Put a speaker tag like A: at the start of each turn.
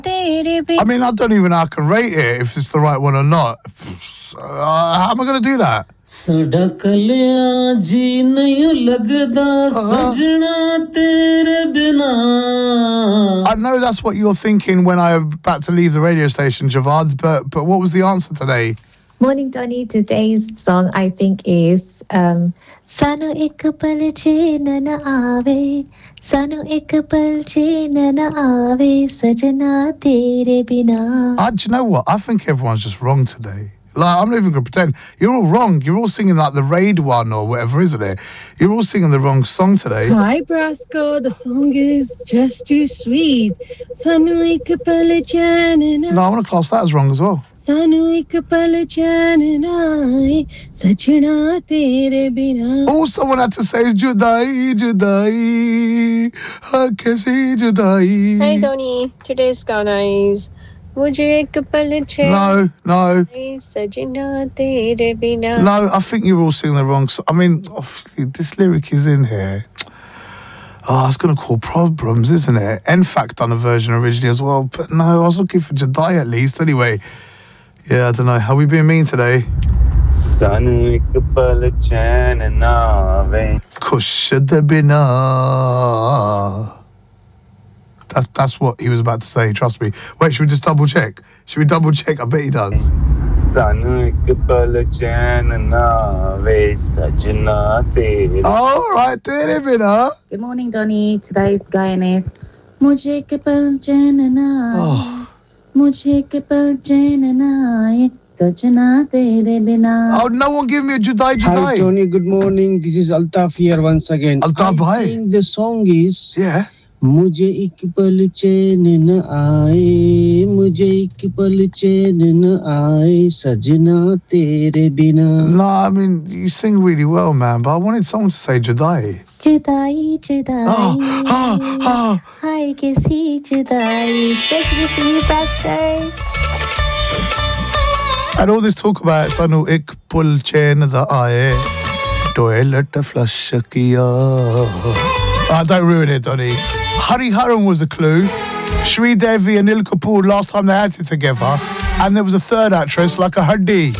A: I mean, I don't even know I can rate it if it's the right one or not. How am I going to do that? I know that's what you're thinking when I'm about to leave the radio station, Javad, but what was the answer today?
B: Morning, Donny. Today's song, I think, is Sanu ek pal chैन na aave, Sanu ek pal chैन na aave, Sajna tere bina.
A: Do you know what? I think everyone's just wrong today. Like, I'm not even going to pretend. You're all wrong. You're all singing like the Raid one or whatever, isn't it? You're all singing the wrong song today.
C: Hi, Brasco. The song is just too sweet. Sanu ek pal chैन na.
A: No, I want to class that as wrong as well.
C: Sanu ek pal chैन na aaye, Sajna tere bina.
A: All someone had to say is Judai, Judai, kaisi Judai.
D: Hey, Donny. Today's Ghana is Mujhe ek pal chैन
A: No.
D: Sajna tere bina.
A: No, I think you're all singing the wrong song. I mean, obviously, this lyric is in here. Oh, it's going to cause problems, isn't it? NFAC done a version originally as well, but no, I was looking for Jadai at least. Anyway, yeah, I don't know. Are we being mean today?
E: Sanu ek pal chैन na aave.
A: Kushada bina. That's what he was about to say, trust me. Wait, should we just double check? Should we double check? I bet he does.
E: Sanu ek pal chैन na aave, Sajna tere.
A: All right, tere bina.
F: Good morning, Donny. Today's Gayan is Mujhe ke pal chैन na aaye, Mujhe ke pal chैन na aaye, Sajna tere bina.
A: Oh, no one give me a Judai.
G: Hi, Tony. Good morning. This is Altaf here once again.
A: Altaf,
G: I think the song is
A: yeah.
G: मुझे एक पल चैन न आए, मुझे एक पल चैन न आए, सजना तेरे बिना.
A: No, I mean, you sing really well, man, but I wanted someone to say Judai.
B: Judai, Judai, hai kaisi Judai, especially for you, birthday.
A: And all this talk about Sanu ek pul chain da aaye, toilet flush kiya. Don't ruin it, Donny. Hari Haran was a clue. Shri Devi and Nil Kapoor last time they had it together. And there was a third actress like a Hardi.